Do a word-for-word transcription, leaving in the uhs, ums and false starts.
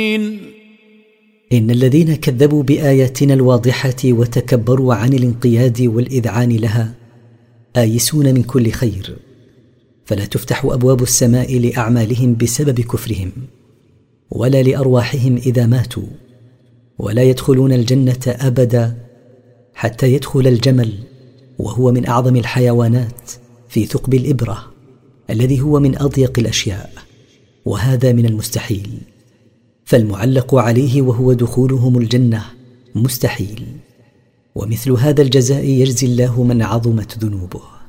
إن الذين كذبوا بآياتنا الواضحة وتكبروا عن الانقياد والإذعان لها آيسون من كل خير، فلا تفتح أبواب السماء لأعمالهم بسبب كفرهم، ولا لأرواحهم إذا ماتوا، ولا يدخلون الجنة أبدا حتى يدخل الجمل، وهو من أعظم الحيوانات، في ثقب الإبرة الذي هو من أضيق الأشياء، وهذا من المستحيل، فالمعلق عليه وهو دخولهم الجنة مستحيل. ومثل هذا الجزاء يجزي الله من عظمت ذنوبه.